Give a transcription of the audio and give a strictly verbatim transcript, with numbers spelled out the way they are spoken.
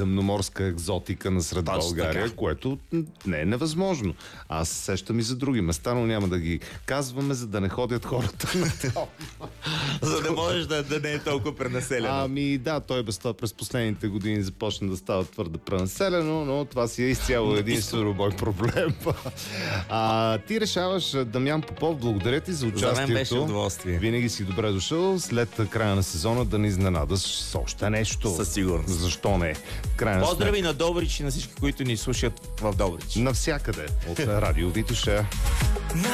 средиземноморска екзотика насред Точно България, така. което не е невъзможно. Аз се сещам и за други места, но няма да ги казваме, за да не ходят хората на там. За да можеш да, да не е толкова пренаселено. Ами да, той без това през последните години започна да става твърде пренаселено, но това си е изцяло единствено мой проблем. А, ти решаваш, Дамян Попов, благодаря ти за участието. За мен беше удоволствие. Винаги си добре дошъл. След края на сезона да ни изненадаш с още нещо. Със сигурност. Защо не? Крайна Поздрави на Добрич и на всички, които ни слушат в Добрич. навсякъде от Радио Витоша.